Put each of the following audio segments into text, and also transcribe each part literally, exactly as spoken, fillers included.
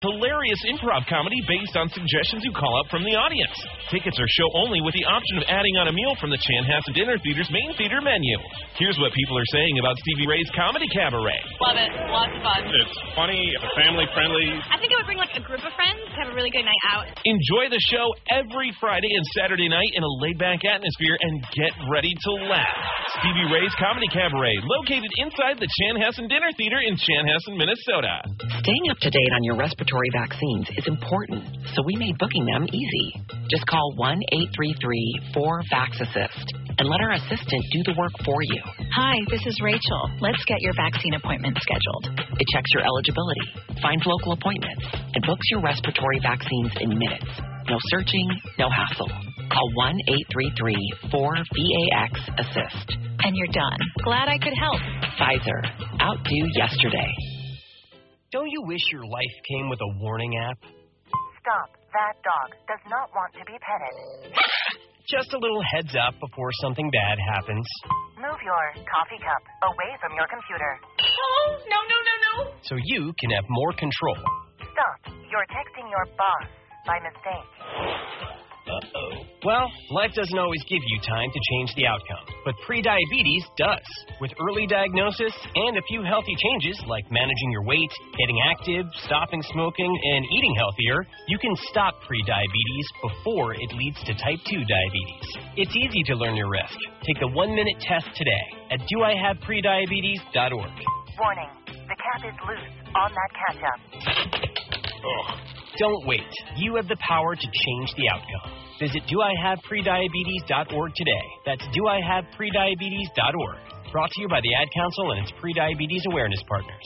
Hilarious improv comedy based on suggestions you call out from the audience. Tickets are show only with the option of adding on a meal from the Chanhassen Dinner Theater's main theater menu. Here's what people are saying about Stevie Ray's Comedy Cabaret. Love it. Lots of fun. It's funny, family-friendly. I think it would bring like a group of friends to have a really good night out. Enjoy the show every Friday and Saturday night in a laid-back atmosphere and get ready to laugh. Stevie Ray's Comedy Cabaret, located inside the Chanhassen Dinner Theater in Chanhassen, Minnesota. Staying up to date on your respiratory vaccines is important, so we made booking them easy. Just call one eight three three four vax assist and let our assistant do the work for you. Hi, this is Rachel. Let's get your vaccine appointment scheduled. It checks your eligibility, finds local appointments, and books your respiratory vaccines in minutes. No searching, no hassle. Call one eight three three four V A X assist. And you're done. Glad I could help. Pfizer. Outdo yesterday. Don't you wish your life came with a warning app? Stop. That dog does not want to be petted. Just a little heads up before something bad happens. Move your coffee cup away from your computer. Oh, no, no, no, no. So you can have more control. Stop. You're texting your boss by mistake. Uh-oh. Well, life doesn't always give you time to change the outcome, but prediabetes does. With early diagnosis and a few healthy changes like managing your weight, getting active, stopping smoking, and eating healthier, you can stop prediabetes before it leads to type two diabetes. It's easy to learn your risk. Take the one-minute test today at do I have prediabetes dot org. Warning. The cap is loose on that ketchup. Ugh. Don't wait. You have the power to change the outcome. Visit do I have prediabetes dot org today. That's do I have prediabetes dot org. Brought to you by the Ad Council and its Prediabetes Awareness Partners.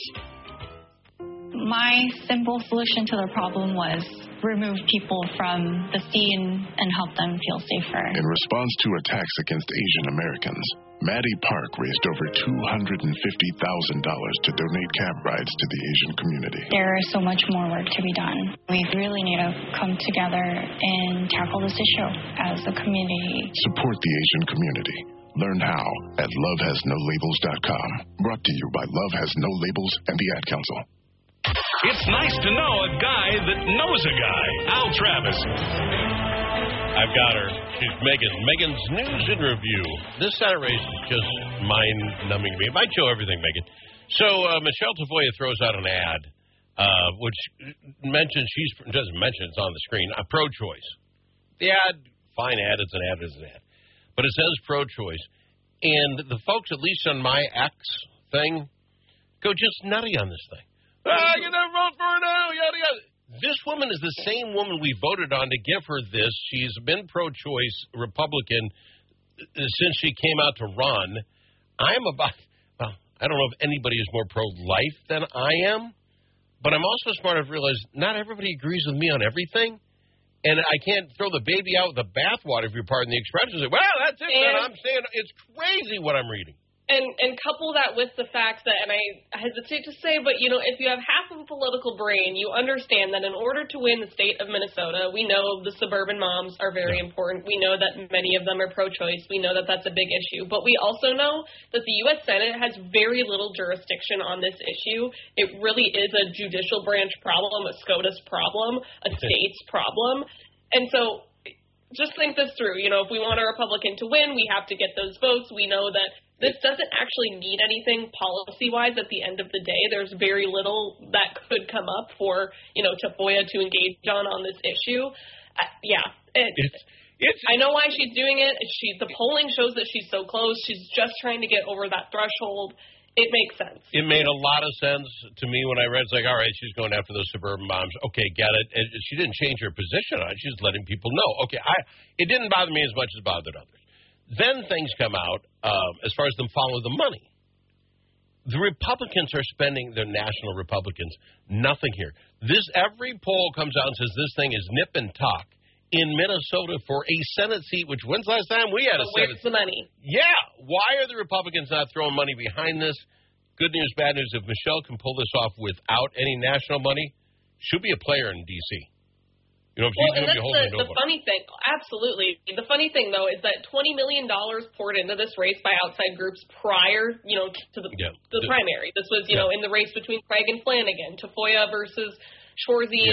My simple solution to the problem was remove people from the scene and help them feel safer. In response to attacks against Asian Americans, Maddie Park raised over two hundred fifty thousand dollars to donate cab rides to the Asian community. There is so much more work to be done. We really need to come together and tackle this issue as a community. Support the Asian community. Learn how at love has no labels dot com. Brought to you by Love Has No Labels and the Ad Council. It's nice to know a guy that knows a guy. Al Travis. I've got her. She's Megan. Megan's News and Review. This Saturday is just mind-numbing to me. It might show everything, Megan. So uh, Michelle Tafoya throws out an ad, uh, which mentions, she's doesn't mention it's on the screen, uh, pro-choice. The ad, fine ad, it's an ad, it's an ad. But it says pro-choice. And the folks, at least on my X thing, go just nutty on this thing. Ah, you never vote for her now, yada, yada. This woman is the same woman we voted on to give her this. She's been pro-choice Republican since she came out to run. I'm about, well, I don't know if anybody is more pro-life than I am, but I'm also smart enough to realize not everybody agrees with me on everything. And I can't throw the baby out with the bathwater, if you're pardon the expression, and say, well, that's it, man. I'm saying it's crazy what I'm reading. And and couple that with the fact that, and I hesitate to say, but, you know, if you have half of a political brain, you understand that in order to win the state of Minnesota, we know the suburban moms are very important. We know that many of them are pro-choice. We know that that's a big issue. But we also know that the U S Senate has very little jurisdiction on this issue. It really is a judicial branch problem, a SCOTUS problem, a state's problem. And so just think this through. You know, if we want a Republican to win, we have to get those votes. We know that this doesn't actually need anything policy-wise at the end of the day. There's very little that could come up for, you know, Tafoya to engage on on this issue. Uh, yeah. It, it's, it's, I know why she's doing it. She, the polling shows that she's so close. She's just trying to get over that threshold. It makes sense. It made a lot of sense to me when I read. It's like, all right, she's going after those suburban moms. Okay, get it. And she didn't change her position on it. She's letting people know. Okay, I it didn't bother me as much as it bothered others. Then things come out um, as far as them follow the money. The Republicans are spending, they're national Republicans, nothing here. This every poll comes out and says this thing is nip and tuck in Minnesota for a Senate seat, which when's the last time we had a Where's Senate seat? the money? Yeah. Why are the Republicans not throwing money behind this? Good news, bad news. If Michelle can pull this off without any national money, she'll be a player in D C You know, if well, she's and going to be that's holding the, no the funny thing. Absolutely. The funny thing, though, is that twenty million dollars poured into this race by outside groups prior, you know, to the, yeah. the, the primary. This was, you yeah. know, in the race between Craig and Flanagan, Tafoya versus Schwarzy yeah.